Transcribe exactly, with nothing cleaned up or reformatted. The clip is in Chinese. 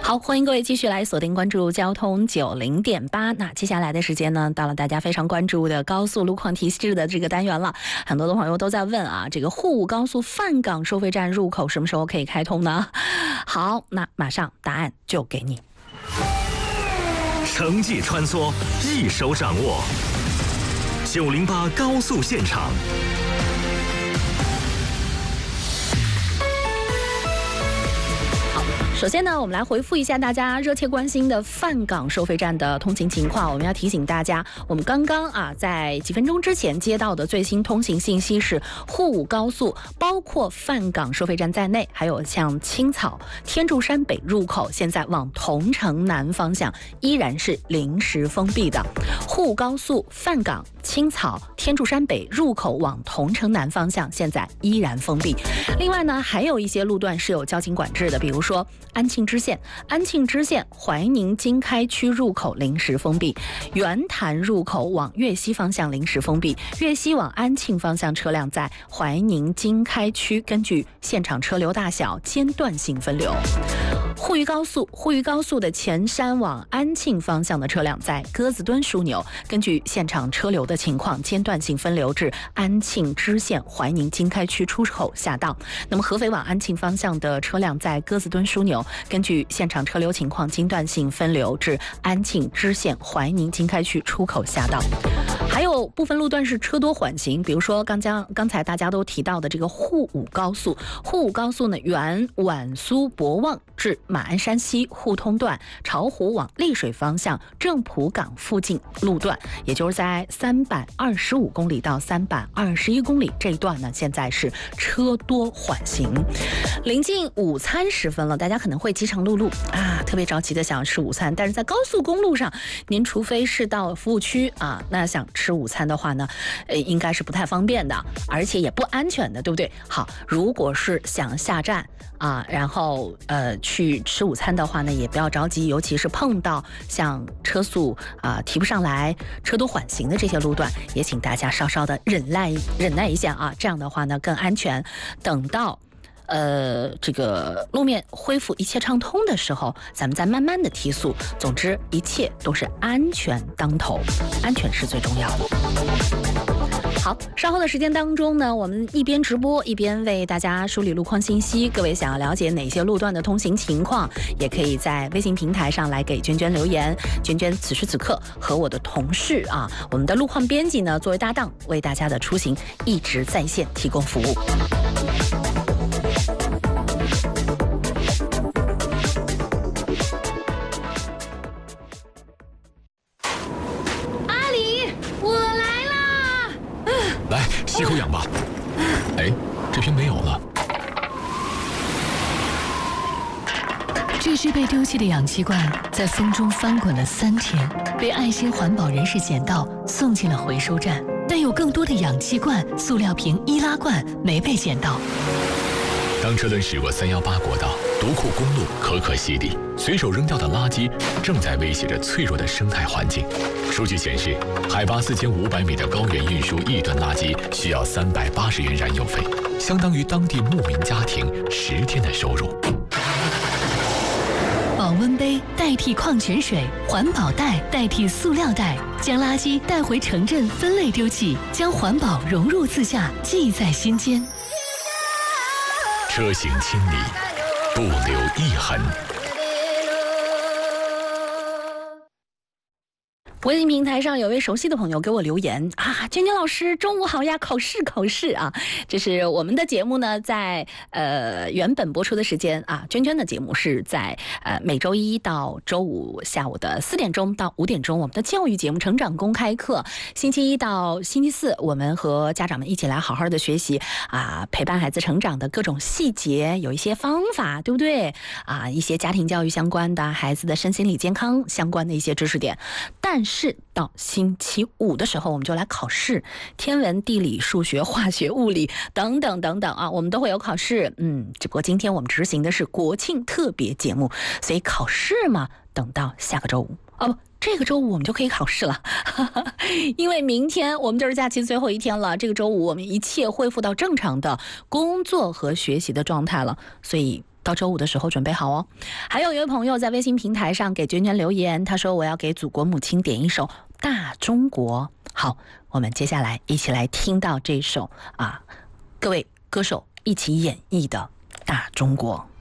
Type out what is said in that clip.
好，欢迎各位继续来锁定关注交通九零点八。那接下来的时间呢，到了大家非常关注的高速路况提示的这个单元了。很多的朋友都在问啊，这个沪武高速范港收费站入口什么时候可以开通呢？好，那马上答案就给你。 城际穿梭，一手掌握。九零八高速现场。 首先呢，我们来回复一下大家热切关心的范港收费站的通行情况。我们要提醒大家，我们刚刚啊在几分钟之前接到的最新通行信息是，沪武高速包括范港收费站在内，还有像青草、天柱山北入口，现在往桐城南方向依然是临时封闭的。沪武高速范港、青草、天柱山北入口往桐城南方向现在依然封闭。另外呢，还有一些路段是有交警管制的，比如说安庆支线、安庆支线怀宁经开区入口临时封闭，圆潭入口往粤西方向临时封闭，粤西往安庆方向车辆在怀宁经开区根据现场车流大小间断性分流。沪渝高速，沪渝高速的前山往安庆方向的车辆在鸽子墩枢纽，根据现场车流的情况间断性分流至安庆支线怀宁经开区出口下道。那么合肥往安庆方向的车辆在鸽子墩枢纽，根据现场车流情况间断性分流至安庆支线怀宁经开区出口下道。还有部分路段是车多缓行，比如说刚将刚才大家都提到的这个沪武高速，沪武高速呢原皖苏博望至马鞍山西沪通段，巢湖往丽水方向正浦港附近路段，也就是在三百二十五公里到三百二十一公里这一段呢，现在是车多缓行。临近午餐时分了，大家可能会饥肠辘辘啊，特别着急的想要吃午餐，但是在高速公路上，您除非是到服务区啊，那想吃午餐的话呢，呃，应该是不太方便的，而且也不安全的，对不对？好，如果是想下站啊，然后呃去吃午餐的话呢，也不要着急，尤其是碰到像车速啊提不上来、车多缓行的这些路段，也请大家稍稍的忍耐忍耐一下啊，这样的话呢更安全。等到呃，这个路面恢复一切畅通的时候，咱们再慢慢的提速。总之，一切都是安全当头，安全是最重要的。好，稍后的时间当中呢，我们一边直播一边为大家梳理路况信息。各位想要了解哪些路段的通行情况，也可以在微信平台上来给娟娟留言。娟娟此时此刻和我的同事啊，我们的路况编辑呢作为搭档，为大家的出行一直在线提供服务。 吸口氧吧。哎，这瓶没有了。 这只被丢弃的氧气罐在风中翻滚了三天，被爱心环保人士捡到，送进了回收站。但有更多的氧气罐、塑料瓶、易拉罐没被捡到。 当车轮驶过三幺八国道、独库公路，可可西里，随手扔掉的垃圾正在威胁着脆弱的生态环境。数据显示，海拔四千五百米的高原运输一吨垃圾需要三百八十元燃油费，相当于当地牧民家庭十天的收入。 保温杯代替矿泉水，环保袋代替塑料袋，将垃圾带回城镇分类丢弃，将环保融入自驾，记在心间。 车行千里，不留一痕。 微信平台上有位熟悉的朋友给我留言啊，娟娟老师中午好呀，考试考试啊！这是我们的节目呢，在呃原本播出的时间啊，娟娟的节目是在呃每周一到周五下午的四点钟到五点钟，我们的教育节目《成长公开课》，星期一到星期四，我们和家长们一起来好好的学习啊，陪伴孩子成长的各种细节，有一些方法，对不对啊？一些家庭教育相关的、孩子的身心理健康相关的一些知识点，但是。是到星期五的时候，我们就来考试，天文、地理、数学、化学、物理等等等等啊，我们都会有考试。嗯，只不过今天我们执行的是国庆特别节目，所以考试嘛，等到下个周五哦不。这个周五我们就可以考试了，因为明天我们就是假期最后一天了。这个周五我们一切恢复到正常的工作和学习的状态了，所以到周五的时候准备好哦。还有一位朋友在微信平台上给娟娟留言，他说我要给祖国母亲点一首《大中国》。好，我们接下来一起来听到这首啊，各位歌手一起演绎的《大中国》。